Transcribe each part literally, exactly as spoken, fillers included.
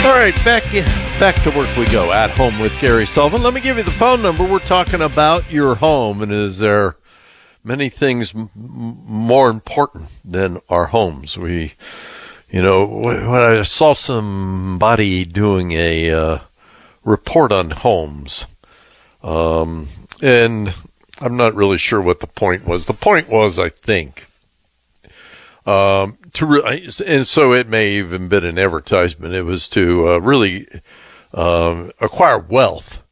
All right, back back to work we go. At Home with Gary Sullivan. Let me give you the phone number. We're talking about your home, and is there many things m- more important than our homes? We, you know, when I saw somebody doing a uh, report on homes, um, and I'm not really sure what the point was. The point was, I think, um, to re- and so it may even been an advertisement. It was to uh, really um, acquire wealth.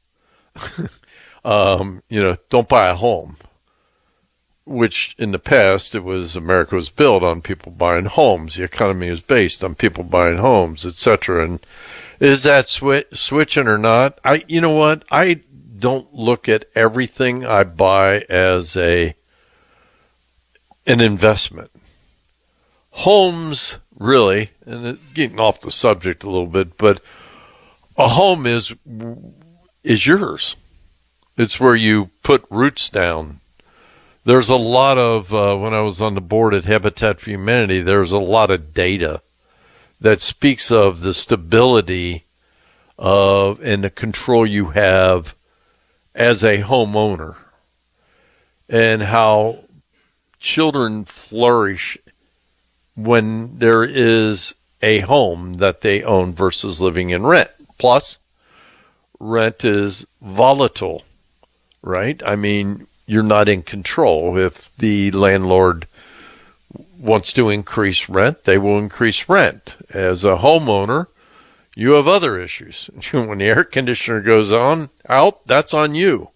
um, you know, don't buy a home, which in the past it was America was built on people buying homes. The economy is based on people buying homes, et cetera. And is that swi- switching or not? I, you know what? I don't look at everything I buy as a an investment. Homes, really, and it, getting off the subject a little bit, but a home is is yours. It's where you put roots down. There's a lot of, uh, when I was on the board at Habitat for Humanity, there's a lot of data that speaks of the stability of and the control you have as a homeowner and how children flourish when there is a home that they own versus living in rent. Plus, rent is volatile, right? I mean, you're not in control. If the landlord wants to increase rent, they will increase rent. As a homeowner, you have other issues. When the air conditioner goes on, out, that's on you.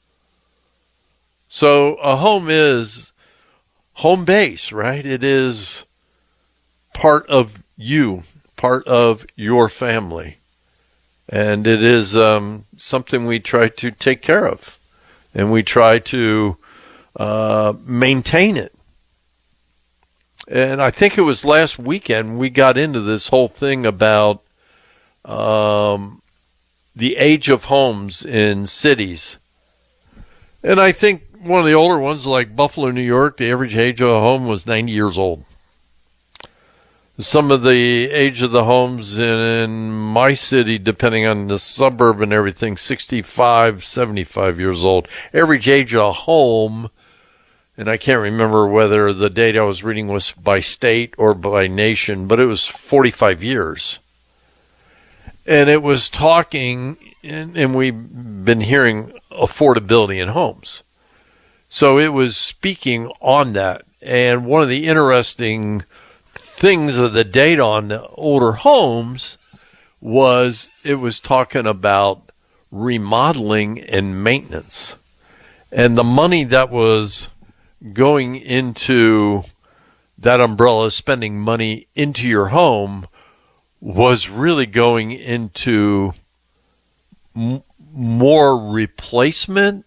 So a home is home base, right? It is part of you, part of your family. And it is um, something we try to take care of. And we try to uh, maintain it. And I think it was last weekend we got into this whole thing about um, the age of homes in cities. And I think one of the older ones, like Buffalo, New York, the average age of a home was ninety years old. Some of the age of the homes in my city, depending on the suburb and everything, sixty-five, seventy-five years old. Average age of a home, and I can't remember whether the data I was reading was by state or by nation, but it was forty-five years. And it was talking, and, and we've been hearing affordability in homes. So it was speaking on that. And one of the interesting things of the data on the older homes was it was talking about remodeling and maintenance. And the money that was going into that umbrella, spending money into your home, was really going into m- more replacement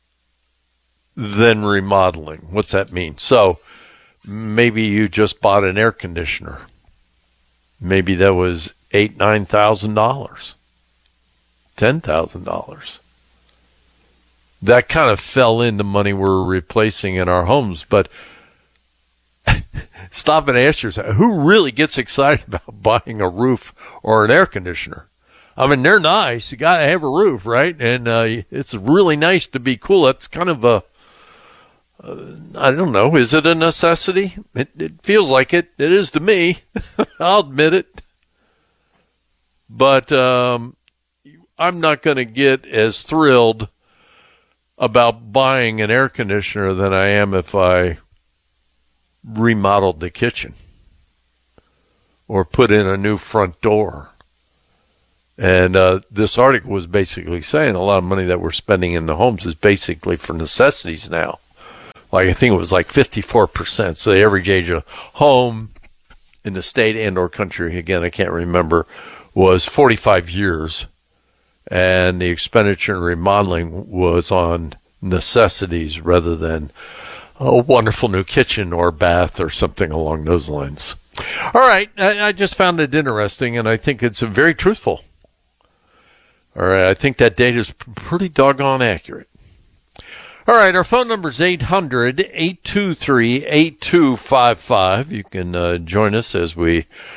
than remodeling. What's that mean? So maybe you just bought an air conditioner. Maybe that was eight, nine thousand dollars, ten thousand dollars. That kind of fell into money we're replacing in our homes. But stop and ask yourself, who really gets excited about buying a roof or an air conditioner? I mean, they're nice. You got to have a roof, right? And uh, it's really nice to be cool. That's kind of a Uh, I don't know. Is it a necessity? It, it feels like it. It is to me. I'll admit it. But um, I'm not going to get as thrilled about buying an air conditioner than I am if I remodeled the kitchen or put in a new front door. And uh, this article was basically saying a lot of money that we're spending in the homes is basically for necessities now. Like, I think it was like fifty-four percent. So the average age of home in the state and or country, again, I can't remember, was forty-five years. And the expenditure in remodeling was on necessities rather than a wonderful new kitchen or bath or something along those lines. All right. I, I just found it interesting, and I think it's very truthful. All right. I think that data is pretty doggone accurate. All right, our phone number is eight hundred, eight two three, eight two five five. You can uh, join us as we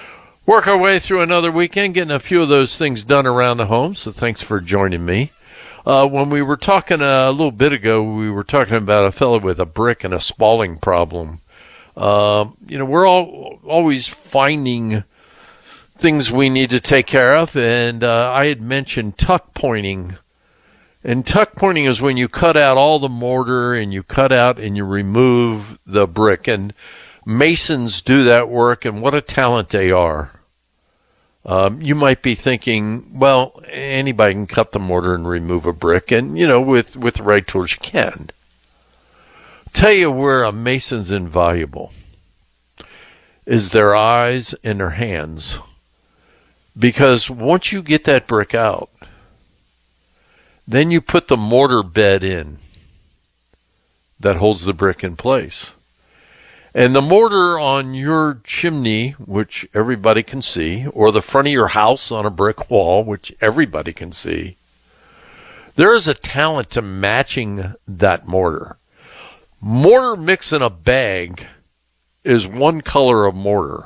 Work our way through another weekend, getting a few of those things done around the home, so thanks for joining me. Uh, when we were talking uh, a little bit ago, we were talking about a fellow with a brick and a spalling problem. Um, you know, we're all always finding things we need to take care of, and uh, I had mentioned tuck pointing. And tuck pointing is when you cut out all the mortar and you cut out and you remove the brick. And masons do that work, and what a talent they are. Um, you might be thinking, well, anybody can cut the mortar and remove a brick, and, you know, with, with the right tools, you can. Tell you where a mason's invaluable is their eyes and their hands. Because once you get that brick out, then you put the mortar bed in that holds the brick in place. And the mortar on your chimney, which everybody can see, or the front of your house on a brick wall, which everybody can see, there is a talent to matching that mortar. Mortar mixed in a bag is one color of mortar.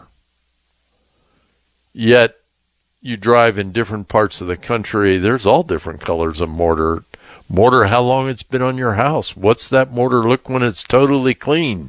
Yet, you drive in different parts of the country, there's all different colors of mortar. Mortar, how long it's been on your house. What's that mortar look when it's totally clean?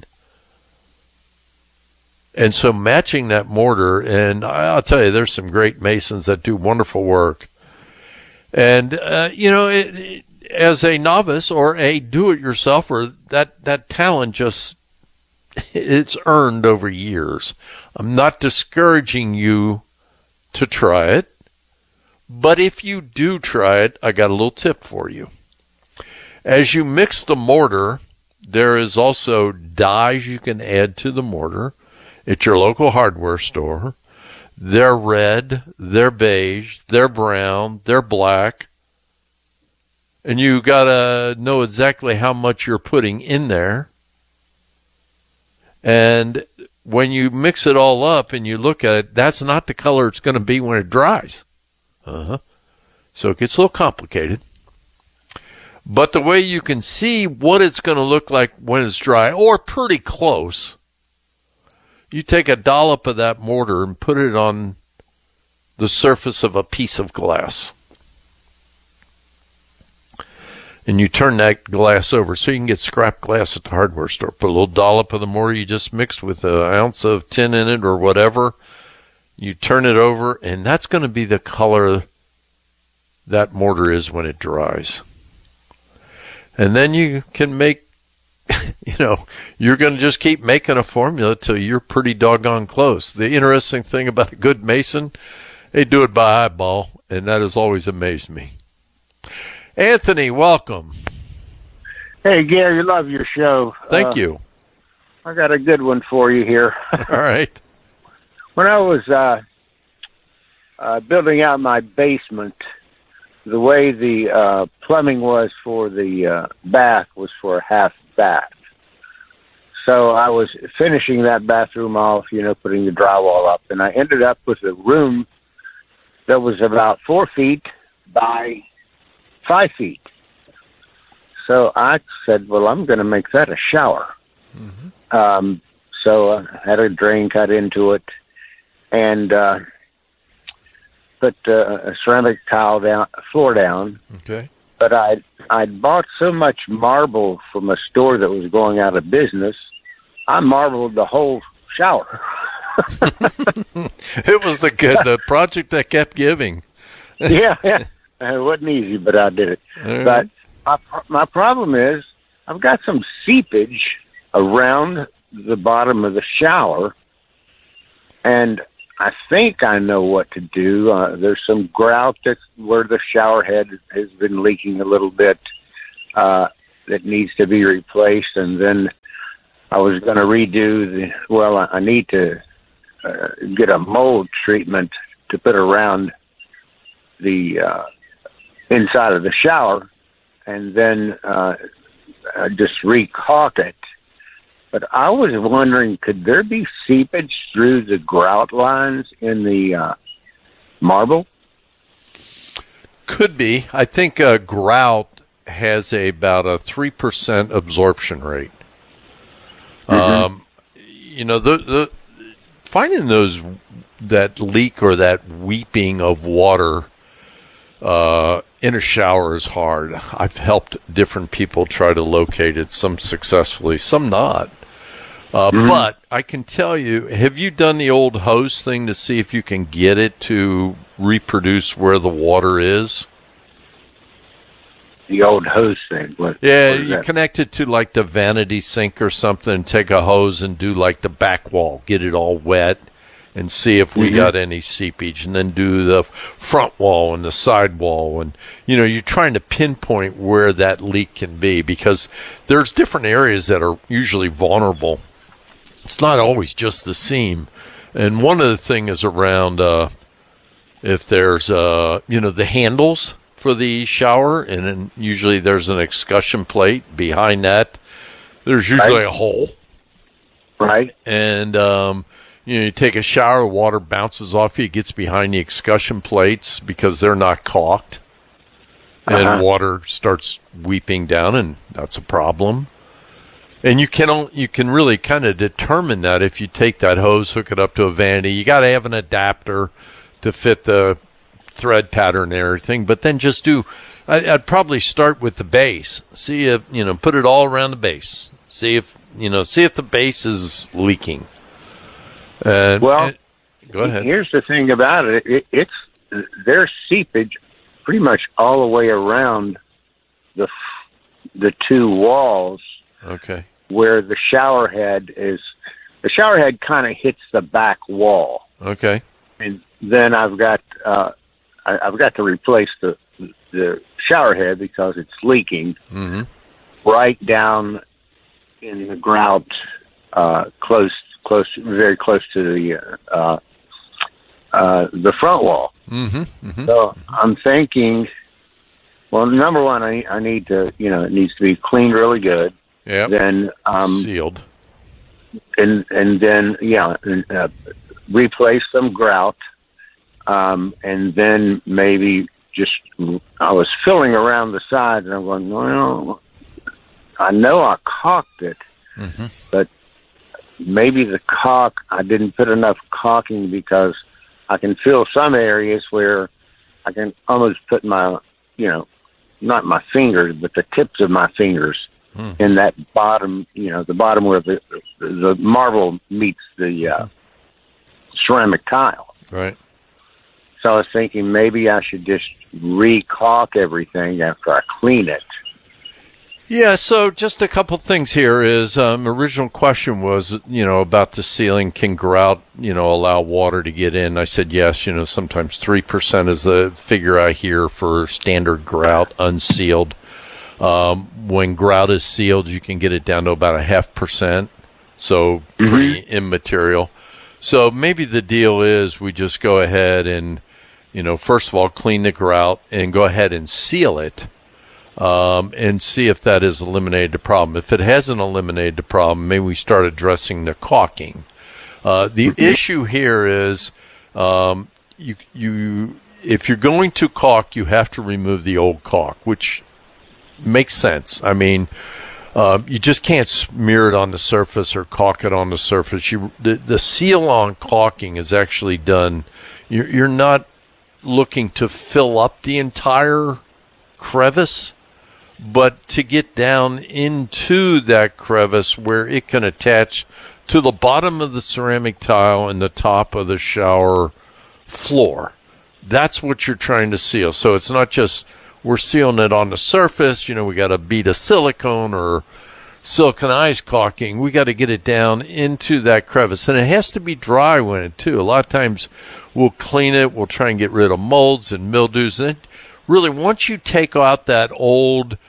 And so matching that mortar, and I'll tell you, there's some great masons that do wonderful work. And, uh, you know, it, it, as a novice or a do-it-yourselfer, that, that talent just, it's earned over years. I'm not discouraging you to try it, but if you do try it, I got a little tip for you. As you mix the mortar, there is also dyes you can add to the mortar at your local hardware store. They're red, they're beige, they're brown, they're black, and you got to know exactly how much you're putting in there. And when you mix it all up and you look at it, that's not the color it's going to be when it dries. Uh-huh. So it gets a little complicated. But the way you can see what it's going to look like when it's dry, or pretty close, you take a dollop of that mortar and put it on the surface of a piece of glass. And you turn that glass over so you can get scrap glass at the hardware store. Put a little dollop of the mortar you just mixed with an ounce of tin in it or whatever. You turn it over, and that's going to be the color that mortar is when it dries. And then you can make, you know, you're going to just keep making a formula till you're pretty doggone close. The interesting thing about a good mason, they do it by eyeball, and that has always amazed me. Anthony, welcome. Hey, Gary, love your show. Thank uh, you. I got a good one for you here. All right. When I was uh, uh, building out my basement, the way the uh, plumbing was for the uh, bath was for a half bath. So I was finishing that bathroom off, you know, putting the drywall up, and I ended up with a room that was about four feet by five feet. So I said, well, I'm going to make that a shower. Mm-hmm. Um, so I had a drain cut into it and uh, put uh, a ceramic tile down, floor down. Okay. But I'd, I'd bought so much marble from a store that was going out of business, I marbled the whole shower. It was the the project that kept giving. yeah, yeah. It wasn't easy, but I did it. Right. But my, my problem is I've got some seepage around the bottom of the shower, and I think I know what to do. Uh, there's some grout that's where the shower head has been leaking a little bit uh, that needs to be replaced, and then I was going to redo the, well, I need to uh, get a mold treatment to put around the uh, inside of the shower, and then uh, just re-caulk it. But I was wondering, could there be seepage through the grout lines in the uh, marble? Could be. I think uh, grout has a, about a three percent absorption rate. Mm-hmm. Um, you know, the, the finding those that leak or that weeping of water uh, in a shower is hard. I've helped different people try to locate it, some successfully, some not. Uh, mm-hmm. But I can tell you, have you done the old hose thing to see if you can get it to reproduce where the water is? The old hose thing. What, yeah, what you that? connect it to like the vanity sink or something, and take a hose and do like the back wall, get it all wet, and see if we mm-hmm. got any seepage, and then do the front wall and the side wall. And, you know, you're trying to pinpoint where that leak can be, because there's different areas that are usually vulnerable. It's not always just the seam. And one of the things is around uh, if there's, uh, you know, the handles for the shower, and then usually there's an excussion plate behind that. There's usually right. a hole. Right. And, um, you know, you take a shower, water bounces off you, it gets behind the excussion plates because they're not caulked. Uh-huh. And water starts weeping down, and that's a problem. And you can you can really kind of determine that if you take that hose, hook it up to a vanity. You got to have an adapter to fit the thread pattern and everything, but then just do, I, I'd probably start with the base. See if, you know, put it all around the base. See if, you know, see if the base is leaking. Uh, well, and, go ahead. Here's the thing about it. it. It's, there's seepage pretty much all the way around the, the two walls. Okay. Where the shower head is, the shower head kind of hits the back wall. Okay. And then I've got, uh, I, I've got to replace the the shower head because it's leaking mm-hmm. right down in the grout, uh, close, close, very close to the uh, uh, the front wall. Mm-hmm. Mm-hmm. So I'm thinking, well, number one, I, I need to, you know, it needs to be cleaned really good. Yeah. Then um, sealed. And and then yeah, uh, replace some grout. Um, and then maybe just, I was filling around the side, and I'm going, well, I know I caulked it, mm-hmm. but maybe the caulk, I didn't put enough caulking, because I can feel some areas where I can almost put my, you know, not my fingers, but the tips of my fingers mm. in that bottom, you know, the bottom where the, the marble meets the uh, ceramic tile. Right. So I was thinking maybe I should just re-caulk everything after I clean it. Yeah, so just a couple things here is, um, original question was, you know, about the ceiling, can grout, you know, allow water to get in? I said yes, you know, sometimes three percent is the figure I hear for standard grout, unsealed. Um, when grout is sealed, you can get it down to about a half percent, so pretty mm-hmm. immaterial. So maybe the deal is we just go ahead and, you know, first of all, clean the grout and go ahead and seal it, um, and see if that has eliminated the problem. If it hasn't eliminated the problem, maybe we start addressing the caulking. Uh, the mm-hmm. issue here is, um, you, you, if you're going to caulk, you have to remove the old caulk, which makes sense. I mean, Uh, you just can't smear it on the surface or caulk it on the surface. You, the, the seal on caulking is actually done. You're, you're not looking to fill up the entire crevice, but to get down into that crevice where it can attach to the bottom of the ceramic tile and the top of the shower floor. That's what you're trying to seal. So it's not just we're sealing it on the surface, you know, we got a bead of silicone or siliconized caulking. We got to get it down into that crevice. And it has to be dry when it, too. A lot of times we'll clean it, we'll try and get rid of molds and mildews. And it, really, once you take out that old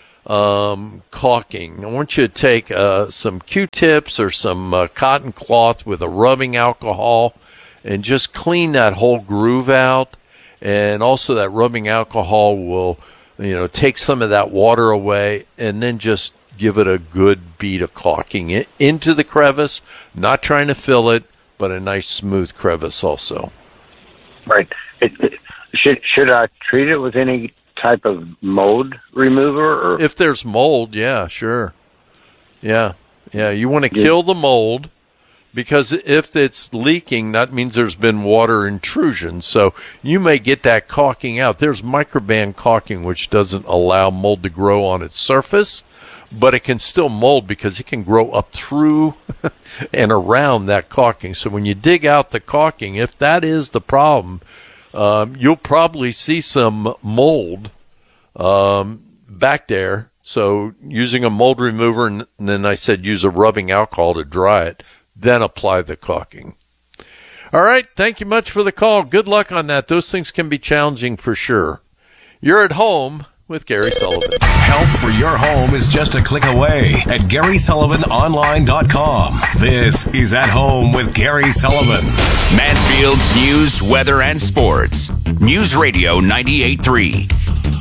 um, caulking, I want you to take uh, some Q-tips or some uh, cotton cloth with a rubbing alcohol and just clean that whole groove out. And also that rubbing alcohol will, you know, take some of that water away, and then just give it a good beat of caulking it into the crevice, not trying to fill it, but a nice smooth crevice also. Right. It, it, should should I treat it with any type of mold remover? Or? If there's mold, yeah, sure. Yeah, yeah. You want to kill the mold, because if it's leaking, that means there's been water intrusion. So you may get that caulking out. There's microband caulking, which doesn't allow mold to grow on its surface, but it can still mold because it can grow up through and around that caulking. So when you dig out the caulking, if that is the problem, um, you'll probably see some mold um, back there. So using a mold remover, and then I said use a rubbing alcohol to dry it, then apply the caulking. All right, thank you much for the call. Good luck on that. Those things can be challenging for sure. You're at home with Gary Sullivan. Help for your home is just a click away at Gary Sullivan Online dot com. This is At Home with Gary Sullivan. Mansfield's news, weather, and sports. News Radio ninety-eight point three.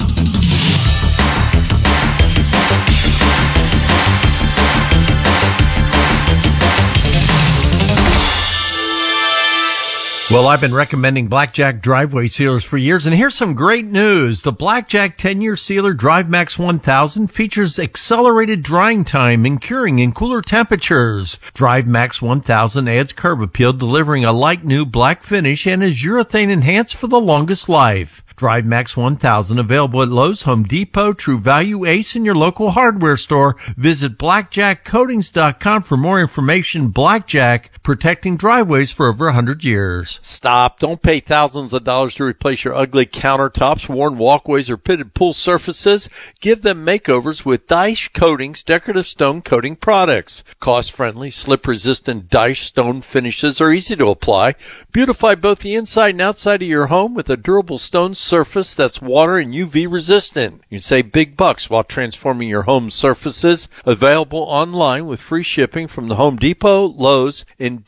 Well, I've been recommending Blackjack driveway sealers for years, and here's some great news. The Blackjack ten-year sealer DriveMax one thousand features accelerated drying time and curing in cooler temperatures. DriveMax one thousand adds curb appeal, delivering a light new black finish, and is urethane enhanced for the longest life. DriveMax one thousand available at Lowe's, Home Depot, True Value, Ace, and your local hardware store. Visit blackjack coatings dot com for more information. Blackjack, protecting driveways for over one hundred years. Stop. Don't pay thousands of dollars to replace your ugly countertops, worn walkways, or pitted pool surfaces. Give them makeovers with Dyche Coatings decorative stone coating products. Cost-friendly, slip-resistant Dyche stone finishes are easy to apply. Beautify both the inside and outside of your home with a durable stone surface that's water and U V resistant. You can save big bucks while transforming your home surfaces. Available online with free shipping from the Home Depot, Lowe's, and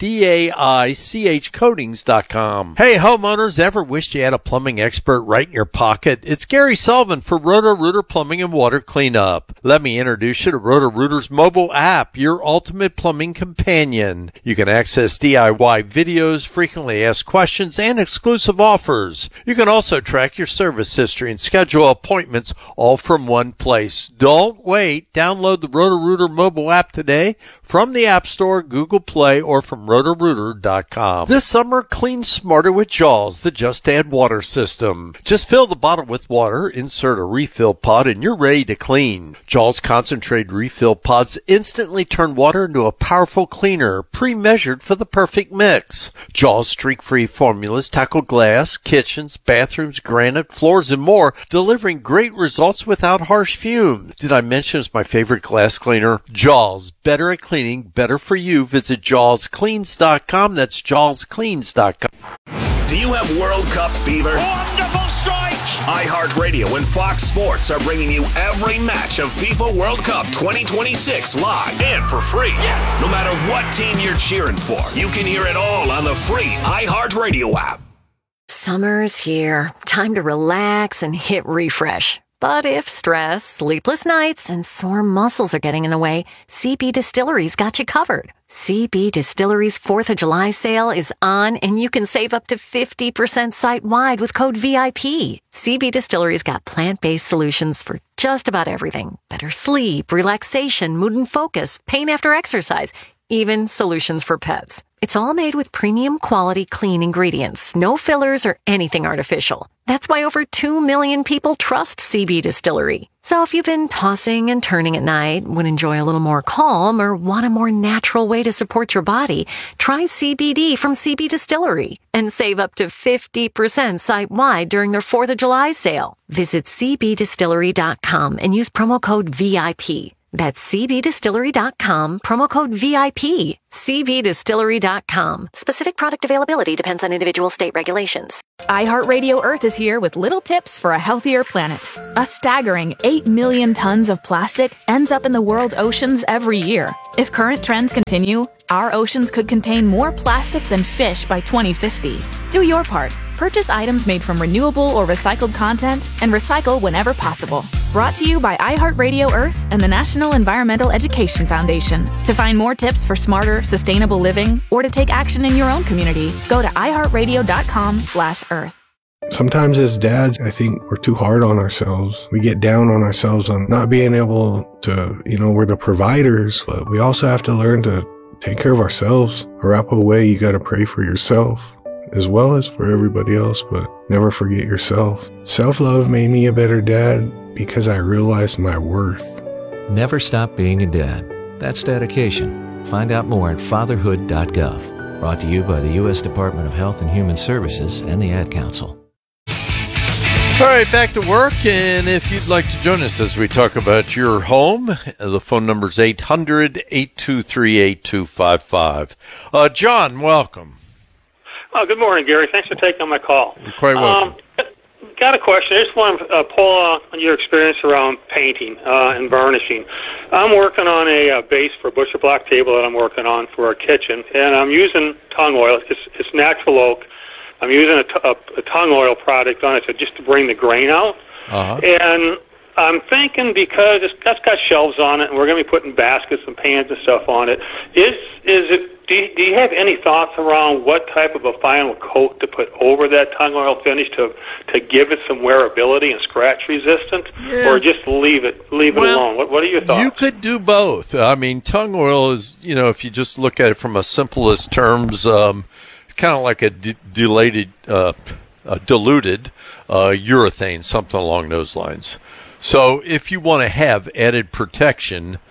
daich coatings dot com. Hey homeowners, ever wished you had a plumbing expert right in your pocket? It's Gary Sullivan for Roto-Rooter Plumbing and Water Cleanup. Let me introduce you to Roto-Rooter's mobile app, your ultimate plumbing companion. You can access D I Y videos, frequently asked questions, and exclusive offers. You can also track your service history and schedule appointments all from one place. Don't wait. Download the Roto-Rooter mobile app today from the App Store, Google Play, or from roto rooter dot com. This summer, clean smarter with Jaws, the Just Add Water system. Just fill the bottle with water, insert a refill pod, and you're ready to clean. Jaws concentrated refill pods instantly turn water into a powerful cleaner, pre-measured for the perfect mix. Jaws streak-free formulas tackle glass, kitchens, bathrooms, granite, floors, and more, delivering great results without harsh fumes. Did I mention it's my favorite glass cleaner? Jaws, better at cleaning, better for you. Visit jaws cleans dot com. That's jaws cleans dot com. Do you have World Cup fever? Wonderful strike! iHeartRadio and Fox Sports are bringing you every match of FIFA World Cup twenty twenty-six live and for free. Yes! No matter what team you're cheering for, you can hear it all on the free iHeartRadio app. Summer's here. Time to relax and hit refresh. But if stress, sleepless nights, and sore muscles are getting in the way, C B Distillery's got you covered. C B Distillery's fourth of July sale is on, and you can save up to fifty percent site-wide with code V I P. C B Distillery's got plant-based solutions for just about everything. Better sleep, relaxation, mood and focus, pain after exercise, even solutions for pets. It's all made with premium quality clean ingredients, no fillers or anything artificial. That's why over two million people trust C B Distillery. So if you've been tossing and turning at night, would enjoy a little more calm, or want a more natural way to support your body, try C B D from C B Distillery and save up to fifty percent site-wide during their fourth of July sale. Visit c b distillery dot com and use promo code V I P. That's c b distillery dot com, promo code V I P. c b distillery dot com. Specific product availability depends on individual state regulations. iHeartRadio Earth is here with little tips for a healthier planet. A staggering eight million tons of plastic ends up in the world's oceans every year. If current trends continue, our oceans could contain more plastic than fish by twenty fifty. Do your part. Purchase items made from renewable or recycled content and recycle whenever possible. Brought to you by iHeartRadio Earth and the National Environmental Education Foundation. To find more tips for smarter, sustainable living, or to take action in your own community, go to i heart radio dot com slash earth. Sometimes as dads, I think we're too hard on ourselves. We get down on ourselves on not being able to, you know, we're the providers, but we also have to learn to take care of ourselves. Arapaho way, you got to pray for yourself as well as for everybody else, but never forget yourself. Self-love made me a better dad because I realized my worth. Never stop being a dad. That's dedication. Find out more at fatherhood dot gov. Brought to you by the U S Department of Health and Human Services and the Ad Council. All right, back to work, and if you'd like to join us as we talk about your home, the phone number is eight hundred, eight two three, eight two five five. Uh, John, welcome. Oh, good morning, Gary. Thanks for taking my call. You're quite welcome. Um, got a question. I just want to uh, pull on your experience around painting uh, and burnishing. I'm working on a uh, base for a butcher block table that I'm working on for our kitchen, and I'm using tung oil. It's, it's natural oak. I'm using a, t- a, a tung oil product on it to, just to bring the grain out. Uh-huh. And I'm thinking because it's, that's got shelves on it, and we're going to be putting baskets and pans and stuff on it. Is is it? Do you, do you have any thoughts around what type of a final coat to put over that tung oil finish to to give it some wearability and scratch resistant, yeah. or just leave it leave it well, alone? What What are your thoughts? You could do both. I mean, tung oil is, you know, if you just look at it from a simplest terms, um, it's kind of like a d- dilated, uh, a diluted uh, urethane, something along those lines. So if you want to have added protection,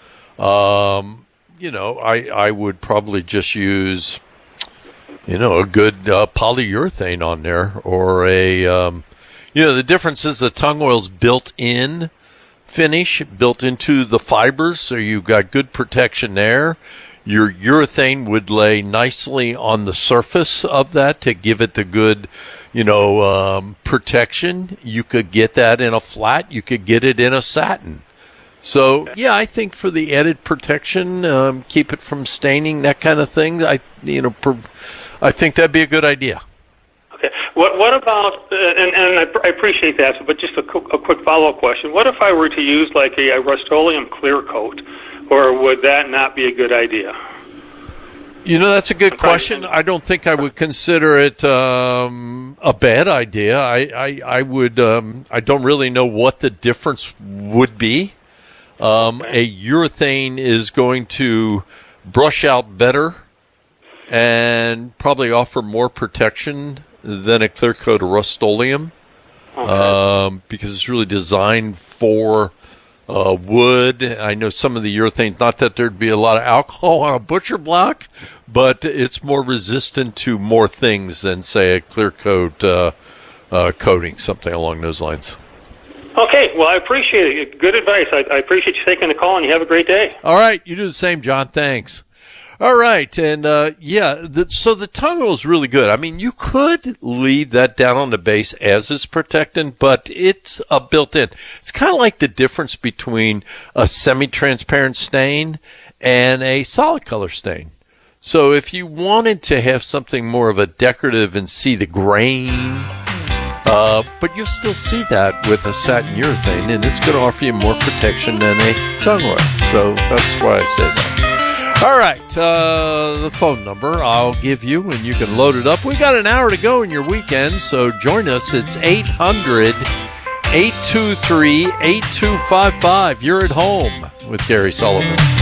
um, you know, I, I would probably just use, you know, a good uh, polyurethane on there, or a, um, you know, the difference is the tung oil's built in finish, built into the fibers, so you've got good protection there. Your urethane would lay nicely on the surface of that to give it the good, you know, um, protection. You could get that in a flat. You could get it in a satin. So, yeah, I think for the added protection, um, keep it from staining, that kind of thing, I, you know, per, I think that'd be a good idea. Okay. What What about, uh, and, and I, I appreciate that, but just a, a quick follow-up question. What if I were to use like a, a Rust-Oleum clear coat, or would that not be a good idea? You know, that's a good question. I don't think I would consider it um, a bad idea. I, I, I would, um, I don't really know what the difference would be. Um, a urethane is going to brush out better and probably offer more protection than a clear coat of Rust-Oleum, okay. um, because it's really designed for uh, wood. I know some of the urethanes, not that there'd be a lot of alcohol on a butcher block, but it's more resistant to more things than, say, a clear coat uh, uh, coating, something along those lines. Okay, well, I appreciate it. Good advice. I, I appreciate you taking the call, and you have a great day. All right, you do the same, John. Thanks. All right, and uh, yeah, the, so the tung oil is really good. I mean, you could leave that down on the base as its protectant, but it's a built-in. It's kind of like the difference between a semi-transparent stain and a solid color stain. So if you wanted to have something more of a decorative and see the grain, Uh, but you'll still see that with a satin urethane, and it's going to offer you more protection than a tung oil. So that's why I say that. All right, uh, the phone number I'll give you, and you can load it up. We got an hour to go in your weekend, so join us. It's eight hundred, eight two three, eight two five five. You're at home with Gary Sullivan.